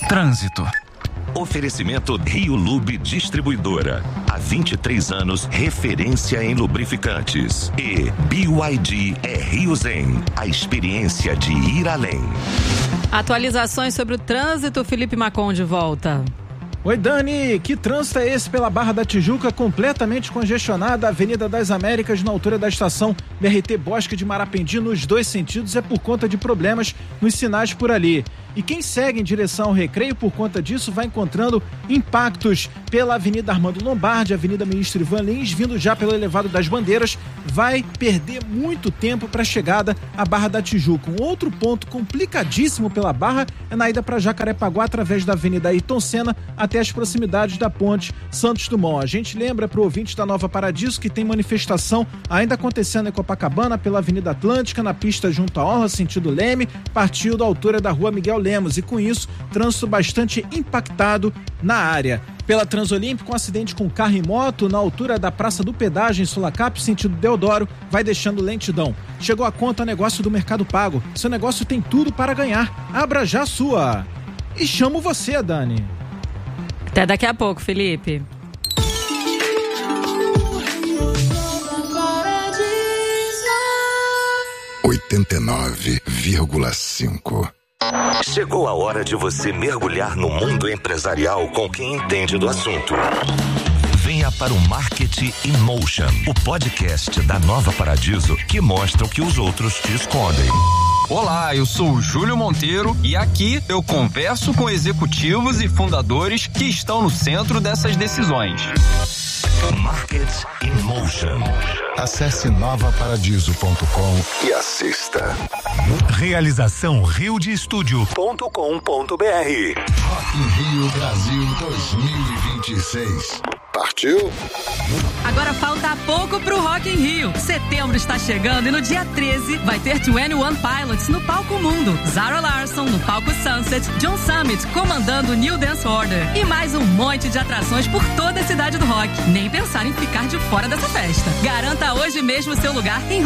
Trânsito. Oferecimento Rio Lube Distribuidora. Há 23 anos, referência em lubrificantes. E BYD é Rio Zen, a experiência de ir além. Atualizações sobre o trânsito, Felipe Macon de volta. Oi, Dani, que trânsito é esse pela Barra da Tijuca, completamente congestionada, Avenida das Américas, na altura da estação BRT Bosque de Marapendi, nos dois sentidos, é por conta de problemas nos sinais por ali. E quem segue em direção ao Recreio, por conta disso, vai encontrando impactos pela Avenida Armando Lombardi, Avenida Ministro Ivan Lins, vindo já pelo Elevado das Bandeiras, vai perder muito tempo para a chegada à Barra da Tijuca. Um outro ponto complicadíssimo pela Barra é na ida para Jacarepaguá, através da Avenida Ayrton Senna, até as proximidades da ponte Santos Dumont. A gente lembra para o ouvinte da Nova Paradiso que tem manifestação ainda acontecendo em Copacabana, pela Avenida Atlântica, na pista junto à Orla, sentido Leme, partiu da altura da Rua Miguel Lemos, e com isso, trânsito bastante impactado na área. Pela Transolímpica, um acidente com carro e moto na altura da Praça do Pedágio, em Sulacap, sentido Deodoro, vai deixando lentidão. Chegou a conta negócio do Mercado Pago. Seu negócio tem tudo para ganhar. Abra já a sua. E chamo você, Dani. Até daqui a pouco, Felipe. (89,5) Chegou a hora de você mergulhar no mundo empresarial com quem entende do assunto. Venha para o Marketing in Motion, o podcast da Nova Paradiso que mostra o que os outros te escondem. Olá, eu sou o Júlio Monteiro e aqui eu converso com executivos e fundadores que estão no centro dessas decisões. Marketing in Motion. Acesse novaparadiso.com e assista. Realização riodestudio.com.br. Rock in Rio Brasil 2026. Partiu? Agora falta pouco pro Rock in Rio. Setembro está chegando e no dia 13 vai ter 21 Pilots no palco Mundo, Zara Larsson no palco Sunset, John Summit comandando o New Dance Order e mais um monte de atrações por toda a cidade do rock. Nem pensar em ficar de fora dessa festa. Garanta hoje mesmo seu lugar em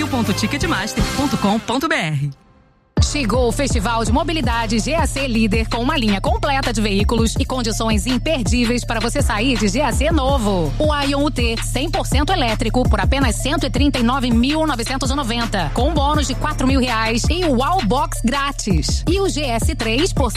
rockinrio.ticketmaster.com.br. Chegou o Festival de Mobilidade GAC Líder, com uma linha completa de veículos e condições imperdíveis para você sair de GAC novo. O Ion UT 100% elétrico por apenas R$139.990, com bônus de R$4.000 e o Wallbox grátis. E o GS3 por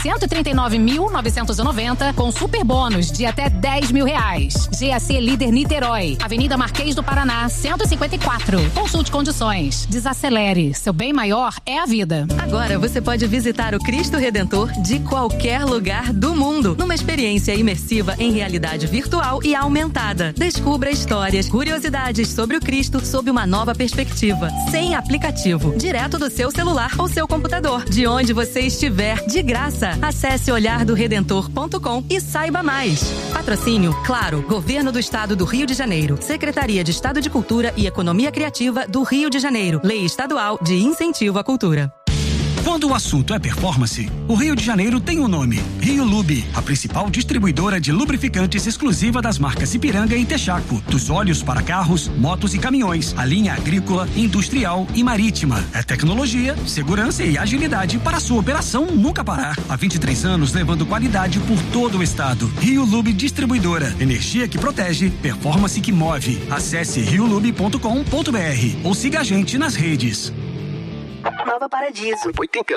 R$139.990, com super bônus de até R$10.000. GAC Líder Niterói, Avenida Marquês do Paraná, 154. Consulte condições. Desacelere. Seu bem maior é a vida. Agora você pode visitar o Cristo Redentor de qualquer lugar do mundo, numa experiência imersiva em realidade virtual e aumentada. Descubra histórias, curiosidades sobre o Cristo sob uma nova perspectiva, sem aplicativo, direto do seu celular ou seu computador, de onde você estiver, de graça. Acesse olhardoredentor.com e saiba mais. Patrocínio, claro, Governo do Estado do Rio de Janeiro, Secretaria de Estado de Cultura e Economia Criativa do Rio de Janeiro, Lei Estadual de Incentivo à Cultura. Quando o assunto é performance, o Rio de Janeiro tem um nome: Rio Lube, a principal distribuidora de lubrificantes exclusiva das marcas Ipiranga e Texaco, dos óleos para carros, motos e caminhões, a linha agrícola, industrial e marítima. É tecnologia, segurança e agilidade para a sua operação nunca parar. Há 23 anos levando qualidade por todo o estado. Rio Lube Distribuidora, energia que protege, performance que move. Acesse riolube.com.br ou siga a gente nas redes. Nova Paradiso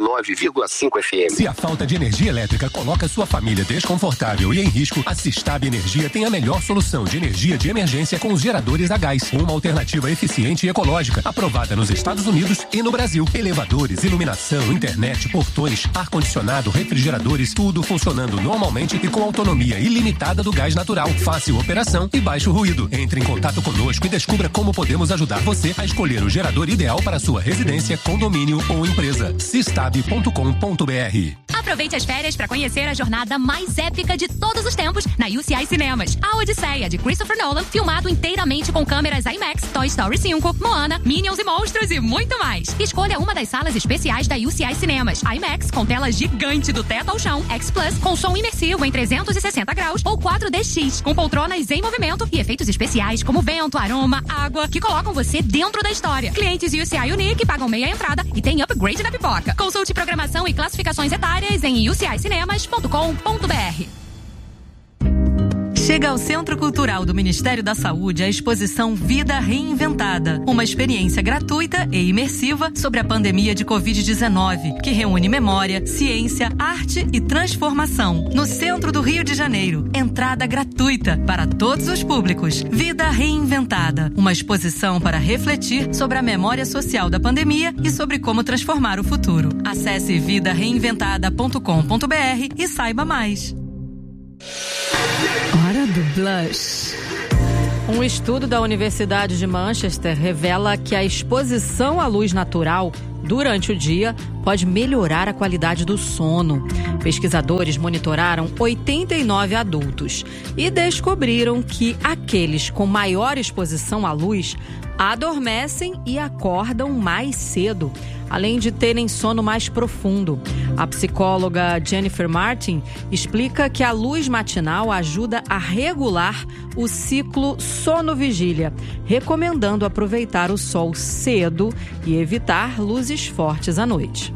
89,5 FM. Se a falta de energia elétrica coloca sua família desconfortável e em risco, a Sistab Energia tem a melhor solução de energia de emergência com os geradores a gás. Uma alternativa eficiente e ecológica, aprovada nos Estados Unidos e no Brasil. Elevadores, iluminação, internet, portões, ar-condicionado, refrigeradores, tudo funcionando normalmente e com autonomia ilimitada do gás natural. Fácil operação e baixo ruído. Entre em contato conosco e descubra como podemos ajudar você a escolher o gerador ideal para sua residência, condomínio ou empresa. Sistab.com.br. Aproveite as férias para conhecer a jornada mais épica de todos os tempos na UCI Cinemas. A Odisseia, de Christopher Nolan, filmado inteiramente com câmeras IMAX, Toy Story 5, Moana, Minions e Monstros e muito mais. Escolha uma das salas especiais da UCI Cinemas. IMAX, com tela gigante do teto ao chão, X Plus, com som imersivo em 360 graus, ou 4DX, com poltronas em movimento e efeitos especiais como vento, aroma, água, que colocam você dentro da história. Clientes UCI Unique pagam meia entrada e tem upgrade da pipoca. Consulte programação e classificações etárias Disponíveis em ucicinemas.com.br. Chega ao Centro Cultural do Ministério da Saúde a exposição Vida Reinventada, uma experiência gratuita e imersiva sobre a pandemia de Covid-19, que reúne memória, ciência, arte e transformação. No centro do Rio de Janeiro, entrada gratuita para todos os públicos. Vida Reinventada, uma exposição para refletir sobre a memória social da pandemia e sobre como transformar o futuro. Acesse vidareinventada.com.br e saiba mais. Hora do Blush. Um estudo da Universidade de Manchester revela que a exposição à luz natural durante o dia pode melhorar a qualidade do sono. Pesquisadores monitoraram 89 adultos e descobriram que aqueles com maior exposição à luz adormecem e acordam mais cedo, além de terem sono mais profundo. A psicóloga Jennifer Martin explica que a luz matinal ajuda a regular o ciclo sono-vigília, recomendando aproveitar o sol cedo e evitar luzes fortes à noite.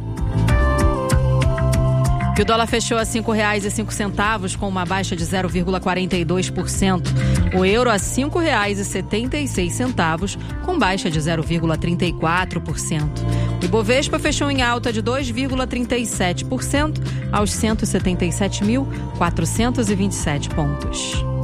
O dólar fechou a R$ 5,05, com uma baixa de 0,42%. O euro a R$ 5,76, com baixa de 0,34%. O Ibovespa fechou em alta de 2,37% aos 177.427 pontos.